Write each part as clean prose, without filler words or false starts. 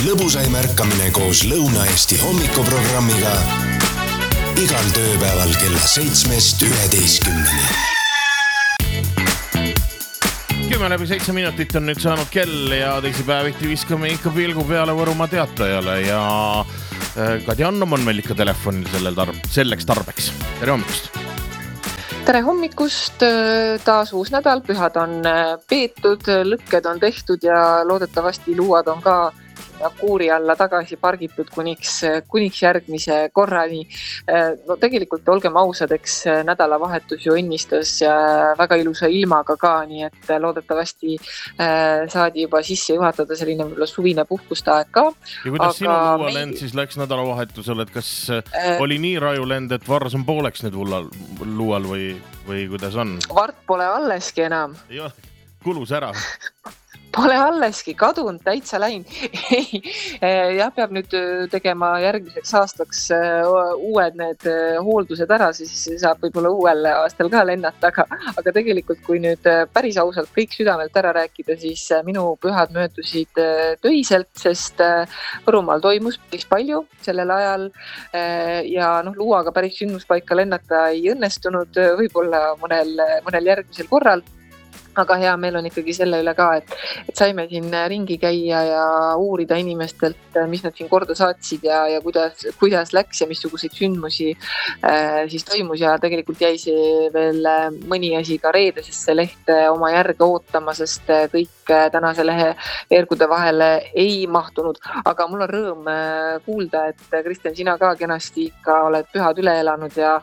Lõbusaim ärkamine koos Lõuna-Eesti hommikuprogrammiga igal tööpäeval kella 7-11. 10:07 minutit on nüüd saanud kell ja teisipäeviti viskame ikka pilgu peale Võrumaa Teatajale ja Kadi Annum on meil ikka telefonil selleks tarbeks. Tere hommikust! Tere hommikust! Taas uus nädal, pühad on peetud, lõkked on tehtud ja loodetavasti luuad on ka kuuri alla tagasi pargitud kuniks järgmise korrani. No tegelikult olgem ausad, eks nädalavahetus ju õnnistas väga ilusa ilmaga ka, nii et loodetavasti saadi juba sisse juhatada selline suvine puhkustaeg ka. Ja kuidas sinu luualend siis läks nädalavahetusel, et kas oli nii rajulend, et varras on pooleks nüüd luual või kuidas on? Vart pole alleski enam. Jah, kulus ära. Pole alleski, kadunud, täitsa läinud. Jah, peab nüüd tegema järgmiseks aastaks uued need hooldused ära, siis saab võib-olla uuel aastal ka lennata, aga tegelikult kui nüüd päris ausalt kõik südamelt ära rääkida, siis minu pühad möödusid töiselt, sest Võrumaal toimus päris palju sellel ajal ja luuaga päris sündmuspaika lennata ei õnnestunud, võib-olla mõnel järgmisel korral. Aga hea meil on ikkagi selle üle ka, et saime siin ringi käia ja uurida inimestelt, mis nad siin korda saatsid ja kuidas läks ja missuguseid sündmusi siis toimus ja tegelikult jäi see veel mõni asi ka reedesesse lehte oma järge ootama, sest kõik tänase lehe veergude vahele ei mahtunud. Aga mul on rõõm kuulda, et Kristjan, sina ka kenasti ikka oled pühad üle elanud ja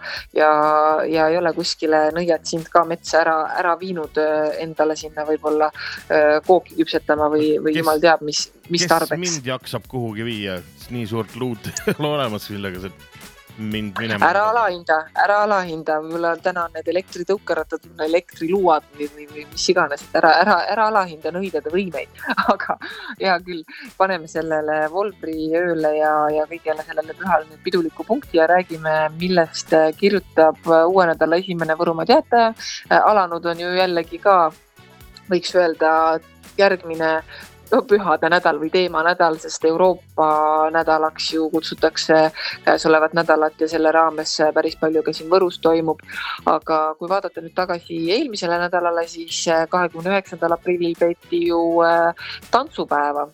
ei ole kuskile nõiad sind ka metsa ära viinud endale sinna võib-olla kooki küpsetama või jumal teab, mis tarbeks. Kes mind jaksab kuhugi viia? Nii suurt luud olemas, millega see mind minema. Ära alahinda. Võib-olla täna on need elektritõukerattad, elektriluuad või mis iganes. Ära alahinda nõidade võimeid. Aga hea küll, paneme sellele Volbri ööle ja kõigele sellele pühale piduliku punkti ja räägime, millest kirjutab uue nädala esimene Võrumaa Teataja. Alanud on ju jällegi ka, võiks öelda, järgmine pühade nädal või teema nädal, sest Euroopa nädalaks ju kutsutakse käesolevat nädalat ja selle raames päris palju ka siin Võrus toimub. Aga kui vaadata nüüd tagasi eelmisele nädalale, siis 29. aprillil peeti ju tantsupäeva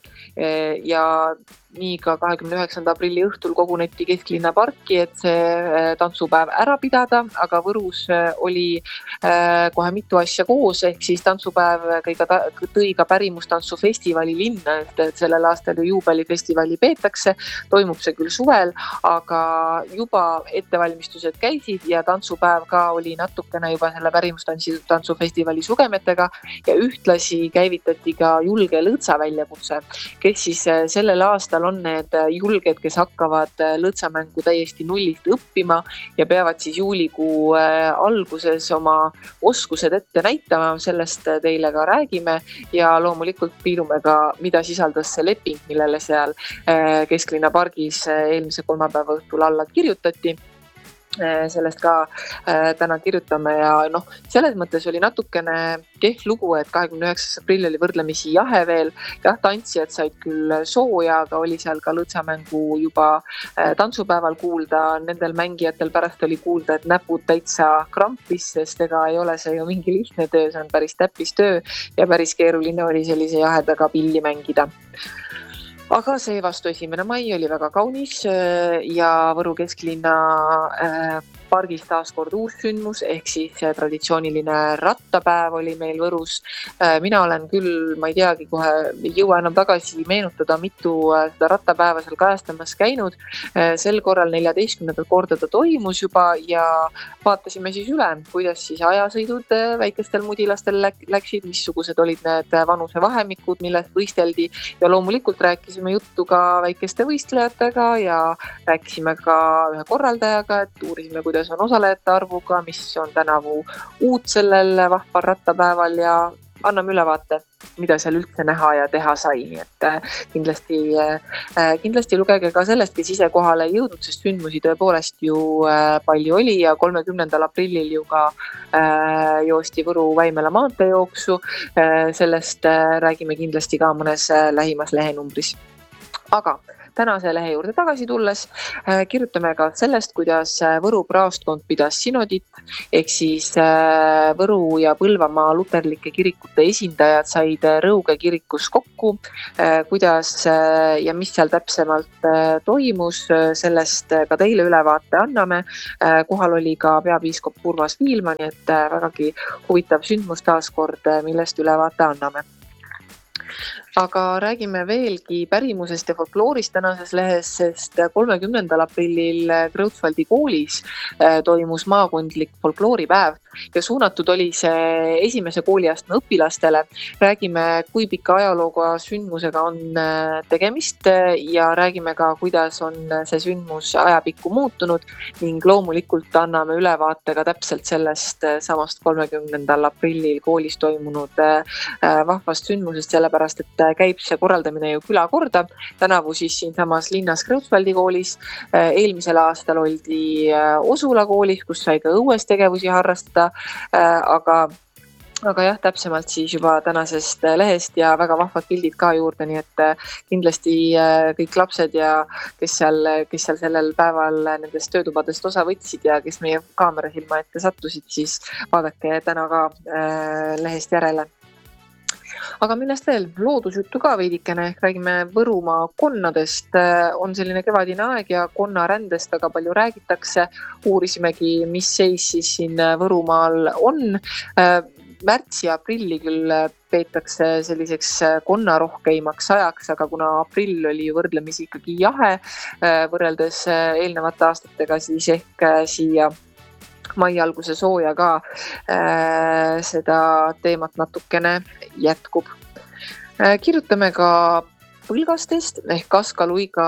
ja nii ka 29. aprilli õhtul koguneti Kesklinna parki, et see tantsupäev ära pidada, aga Võrus oli kohe mitu asja koos, ehk siis tantsupäev tõi ka pärimustantsufestivali linna, et sellel aastal ju juubelifestivali peetakse, toimub see küll suvel, aga juba ettevalmistused käisid ja tantsupäev ka oli natukene juba selle pärimustantsufestivali sugemetega ja ühtlasi käivitati ka julge lõõtsa väljakutse, kes siis sellel aastal on need julged, kes hakkavad lõõtsamängu täiesti nullist õppima ja peavad siis juulikuu alguses oma oskused ette näitama, sellest teile ka räägime ja loomulikult piilume ka, mida sisaldas see leping, millele seal Kesklinna pargis eelmise kolmapäeva õhtul alla kirjutati. Sellest ka täna kirjutame ja selles mõttes oli natukene kehv lugu, et 29. aprill oli võrdlemisi jahe veel. Jah, tantsijad said küll sooja, aga oli seal ka lõõtsamängu juba tantsupäeval kuulda. Nendel mängijatel pärast oli kuulda, et näpud täitsa krampis, sest ega ei ole see ju mingi lihtne töö, see on päris täppistöö ja päris keeruline oli sellise jahedaga pilli mängida. Aga see vastu 1. mai oli väga kaunis ja Võru Kesklinna pargis taas kord uus sündmus, ehk siis traditsiooniline rattapäev oli meil Võrus. Mina olen küll, ma ei teagi, kohe ei jõua enam tagasi meenutada, mitu seda rattapäeva seal kajastamas käinud. Sel korral 14. korda ta toimus juba ja vaatasime siis üle, kuidas siis ajasõidud väikestel mudilastel läksid, missugused olid need vanusevahemikud, millest võisteldi ja loomulikult rääkisime juttu ka väikeste võistlejatega ja rääkisime ka ühe korraldajaga, et uurisime, kuidas on osalejate arvuga, mis on tänavu uut sellel vahval rattapäeval ja anname ülevaate, mida seal üldse näha ja teha sai. Et kindlasti lugege ka sellest, kes ise kohale ei jõudnud, sest sündmusi tõepoolest ju palju oli ja 30. aprillil ju ka joosti Võru Väimela maanteejooksu. Sellest räägime kindlasti ka mõnes lähimas lehenumbris. Aga tänase lehe juurde tagasi tulles kirjutame ka sellest, kuidas Võru praostkond pidas synodit, ehk siis Võru ja Põlvamaa luterlike kirikute esindajad said Rõuge kirikus kokku, kuidas ja mis seal täpsemalt toimus, sellest ka teile ülevaate anname. Kohal oli ka peapiiskop Urmas Viilma, nii et vägagi huvitav sündmus taaskord, millest ülevaate anname. Aga räägime veelgi pärimusest ja folkloorist tänases lehes, sest 30. aprillil Kreutzwaldi koolis toimus maakondlik folklooripäev ja suunatud oli see esimese kooliastme õpilastele. Räägime, kui pika ajalooga sündmusega on tegemist ja räägime ka, kuidas on see sündmus ajapikku muutunud ning loomulikult anname ülevaate ka täpselt sellest samast 30. aprillil koolis toimunud vahvast sündmusest, sellepärast et käib see korraldamine ju küla korda. Tänavu siis siinsamas linnas Kreutzwaldi koolis. Eelmisel aastal oldi Osula koolis, kus sai ka õues tegevusi harrastada, aga jah, täpsemalt siis juba tänasest lehest ja väga vahvad pildid ka juurde, nii et kindlasti kõik lapsed ja kes seal sellel päeval nendest töötubadest osa võtsid ja kes meie kaamerasilma ette sattusid, siis vaadake täna ka lehest järele. Aga millest veel? Loodusjuttu ka veidikene, räägime Võrumaa konnadest. On selline kevadine aeg ja konnarändest väga palju räägitakse. Uurisimegi, mis seis siis siin Võrumaal on. Märtsi ja aprilli küll peetakse selliseks konnarohkeimaks ajaks, aga kuna aprill oli võrdlemisi ikkagi jahe võrreldes eelnevate aastatega, siis ehk siia mai alguse sooja ka seda teemat natukene jätkub. Kirjutame ka Põlgastest ehk Kaska-Luiga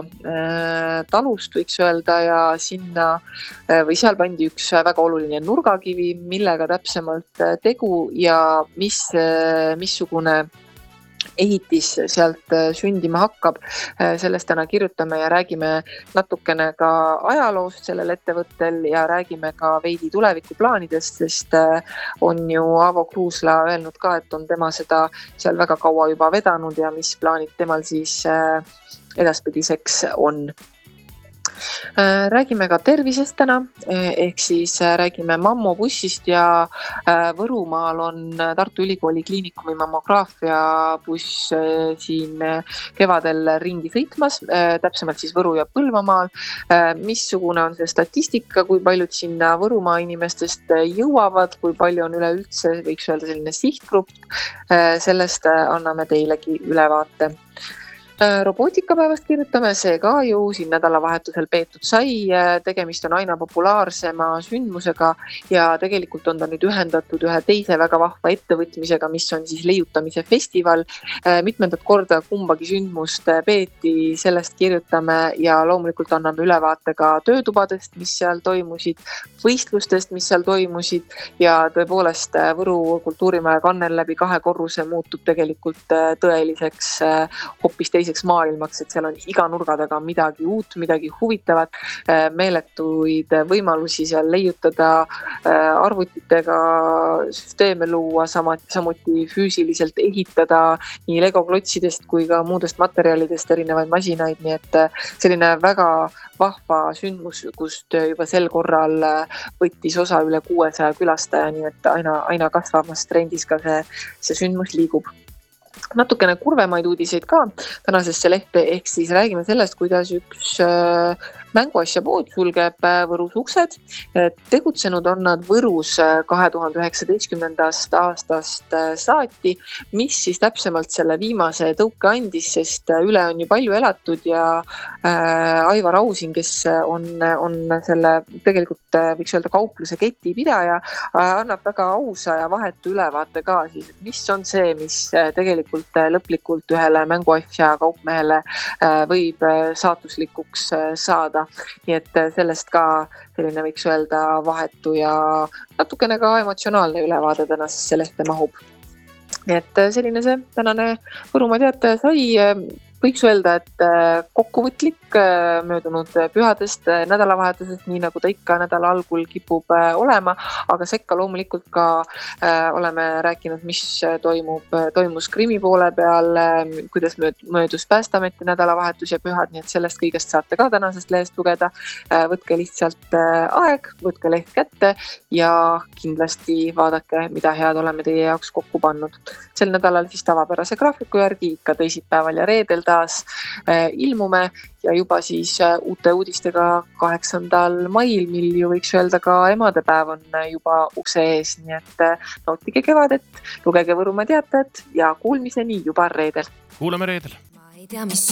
talust võiks öelda ja sinna või seal pandi üks väga oluline nurgakivi, millega täpsemalt tegu ja missugune ehitis sealt sündima hakkab. Sellest täna kirjutame ja räägime natukene ka ajaloost sellel ettevõttel ja räägime ka veidi tulevikuplaanidest, sest on ju Aavo Kruusla öelnud ka, et on tema seda seal väga kaua juba vedanud ja mis plaanid temal siis edaspidiseks on. Räägime ka tervisest täna, ehk siis räägime mammobussist ja Võrumaal on Tartu Ülikooli kliinikumi mammograafia buss siin kevadel ringi sõitmas, täpsemalt siis Võru ja Põlvamaal. Missugune on see statistika, kui paljud sinna Võrumaa inimestest jõuavad, kui palju on üleüldse, võiks öelda selline sihtgrupp, sellest anname teilegi ülevaate. Robootikapäevast kirjutame, see ka ju siin nädalavahetusel peetud sai, tegemist on aina populaarsema sündmusega ja tegelikult on ta nüüd ühendatud ühe teise väga vahva ettevõtmisega, mis on siis leiutamise festival. Mitmendat korda kumbagi sündmust peeti, sellest kirjutame ja loomulikult anname ülevaate ka töötubadest, mis seal toimusid, võistlustest, mis seal toimusid ja tõepoolest Võru kultuurimaja kannel läbi 2 korruse muutub tegelikult tõeliseks hoopis teiseks maailmaks, et seal on iga nurga taga midagi uut, midagi huvitavat, meeletuid võimalusi seal leiutada, arvutitega süsteeme luua, samuti füüsiliselt ehitada nii Lego-klotsidest kui ka muudest materjalidest erinevaid masinaid, nii et selline väga vahva sündmus, kust juba sel korral võttis osa üle 600 külastaja, nii et aina kasvamas trendis ka see sündmus liigub. Natukene kurvemaid uudiseid ka tänasesse lehte, ehk siis räägime sellest, kuidas üks mänguasja pood sulgeb Võrus uksed. Tegutsenud on nad Võrus 2019. aastast saati, mis siis täpsemalt selle viimase tõuke andis, sest üle on ju palju elatud ja Aivar Ausin, kes on selle tegelikult võiks öelda kaupluse ketipidaja, annab väga ausa ja vahetu ülevaate ka siis, mis on see, mis tegelikult lõplikult ühele mänguasja kaupmehele võib saatuslikuks saada. Nii et sellest ka selline võiks öelda vahetu ja natukene ka emotsionaalne ülevaade tänasesse lehte mahub. Nii et selline see tänane Võrumaa teataja sai. võiks öelda, et kokkuvõtlik möödunud pühadest, nädalavahetusest, nii nagu ta ikka nädala algul kipub olema, aga sekka loomulikult ka oleme rääkinud, mis toimus Krimmi poole peal, kuidas möödus Päästeameti nädalavahetus ja pühad, nii et sellest kõigest saate ka tänasest lehest lugeda. Võtke lihtsalt aeg, võtke leht kätte ja kindlasti vaadake, mida head oleme teie jaoks kokku pannud. Sel nädalal siis tavapärase graafiku järgi ikka teisipäeval ja reedel taas ilmume ja juba siis uute uudistega 8. mail, mil ju võiks öelda ka emadepäev on juba ukse ees, nii et nautige kevadet, lugege Võrumaa Teatajat ja kuulmiseni juba reedel. Kuuleme reedel. Ma ei tea, mis